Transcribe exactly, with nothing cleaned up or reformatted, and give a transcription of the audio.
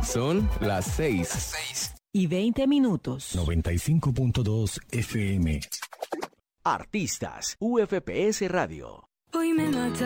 Son las seis. Las seis. Y veinte minutos. noventa y cinco punto dos F M. Artistas, U F P S Radio. Hoy me mata